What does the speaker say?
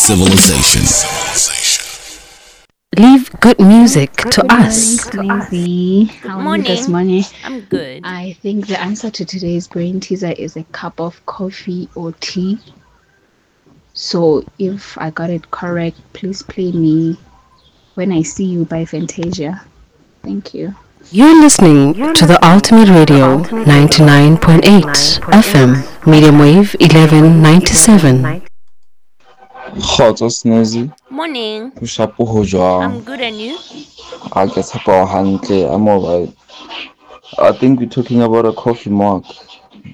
civilization. Leave good music to Good morning, us. Sneezy. Good How are you this morning. morning? I'm good. I think the answer to today's brain teaser is a cup of coffee or tea. So if I got it correct, please play me When I See You by Fantasia. Thank you. You're listening to the Ultimate Radio 99.8 FM, medium wave 1197. Kgotso Snazzy, Morning. ho shapo ho jwang? I'm good and you? Ke tshepa o hantle, I'm alright. I think we're talking about a coffee mug.